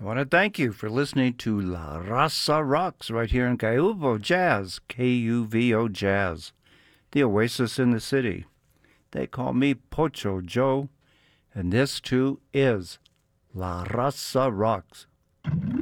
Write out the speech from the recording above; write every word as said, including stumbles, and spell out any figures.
want to thank you for listening to La Raza Rocks right here in Kuvo Jazz, K U V O Jazz, the oasis in the city. They call me Pocho Joe, and this too is La Raza Rocks.